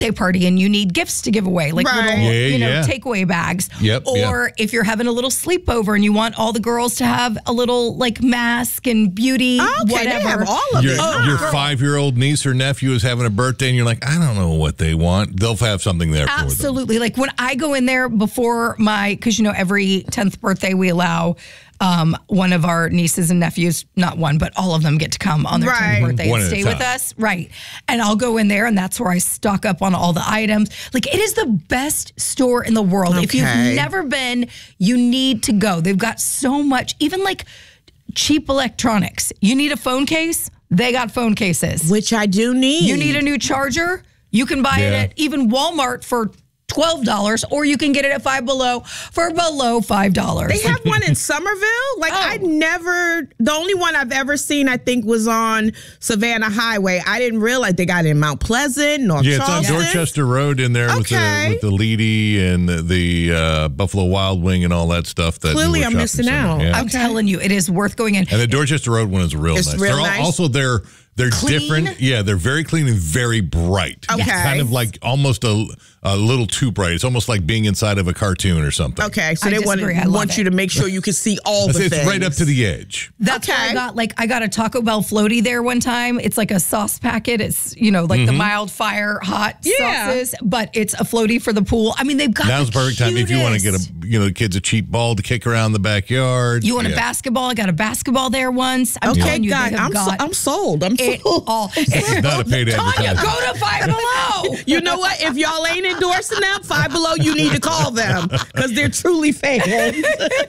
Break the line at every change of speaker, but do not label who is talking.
birthday party and you need gifts to give away, like little, takeaway bags.
Yep.
Or if you're having a little sleepover and you want all the girls to have a little like mask and beauty, whatever.
They have all of it.
Your 5-year-old niece or nephew is having a birthday and you're like, I don't know what they want. They'll have something there for them.
Absolutely. Like when I go in there before because every 10th birthday we allow one of our nieces and nephews, not one, but all of them get to come on their 10th birthday and stay with us. Right. And I'll go in there and that's where I stock up on all the items. Like it is the best store in the world.
Okay.
If you've never been, you need to go. They've got so much, even like cheap electronics. You need a phone case? They got phone cases.
Which I do need.
You need a new charger? You can buy it at even Walmart for $12, or you can get it at Five Below for below $5.
They have one in Somerville. The only one I've ever seen, I think, was on Savannah Highway. I didn't realize they got it in Mount Pleasant, North Charleston.
It's on Dorchester Road in there with the Leedy and the Buffalo Wild Wing and all that stuff.
Clearly, I'm missing out.
I'm telling you, it is worth going in.
And the Dorchester Road one is real nice. They're
clean.
different. Yeah, they're very clean and very bright.
Okay.
Kind of like almost a little too bright. It's almost like being inside of a cartoon or something.
Okay, so they want you to make sure you can see all the things.
It's right up to the edge.
That's what I got. Like I got a Taco Bell floaty there one time. It's like a sauce packet. It's the mild fire hot sauces, but it's a floaty for the pool. I mean, they've got
now's the perfect time if you want to get the kids a cheap ball to kick around the backyard.
You want a basketball? I got a basketball there once. I'm telling you,
God, I'm sold. I'm sold.
This is not a paid
Tanya,
advertisement.
go to Five Below.
You know what? If y'all ain't endorsing them, Five Below, you need to call them because they're truly fans.